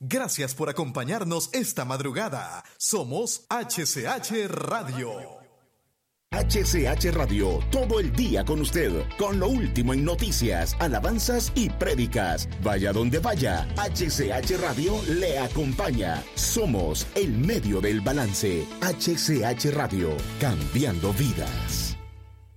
Gracias por acompañarnos esta madrugada. Somos HCH Radio. HCH Radio, todo el día con usted, con lo último en noticias, alabanzas y prédicas. Vaya donde vaya, HCH Radio le acompaña. Somos el medio del balance. HCH Radio, cambiando vidas.